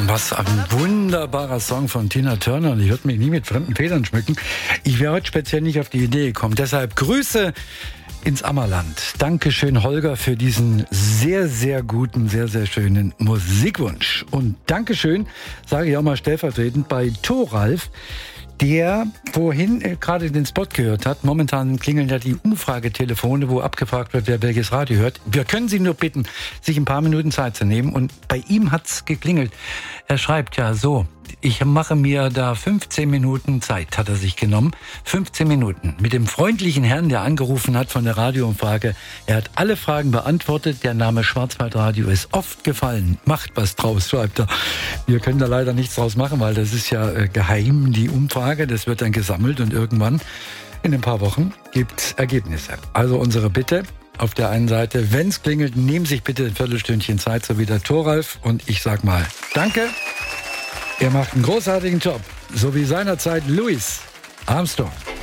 Was ein wunderbarer Song von Tina Turner. Und ich würde mich nie mit fremden Federn schmücken. Ich wäre heute speziell nicht auf die Idee gekommen. Deshalb Grüße ins Ammerland. Dankeschön, Holger, für diesen sehr, sehr guten, sehr, sehr schönen Musikwunsch. Und Dankeschön, sage ich auch mal stellvertretend, bei Thoralf, der vorhin gerade den Spot gehört hat. Momentan klingeln ja die Umfragetelefone, wo abgefragt wird, wer welches Radio hört. Wir können Sie nur bitten, sich ein paar Minuten Zeit zu nehmen. Und bei ihm hat's geklingelt. Er schreibt ja so: Ich mache mir da 15 Minuten Zeit, hat er sich genommen. 15 Minuten. Mit dem freundlichen Herrn, der angerufen hat von der Radioumfrage. Er hat alle Fragen beantwortet. Der Name Schwarzwaldradio ist oft gefallen. Macht was draus, schreibt er. Wir können da leider nichts draus machen, weil das ist ja geheim, die Umfrage. Das wird dann gesammelt und irgendwann in ein paar Wochen gibt's Ergebnisse. Also unsere Bitte auf der einen Seite, wenn's klingelt, nehmen Sie sich bitte ein Viertelstündchen Zeit, so wie der Thoralf. Und ich sag mal danke. Er macht einen großartigen Job, so wie seinerzeit Louis Armstrong.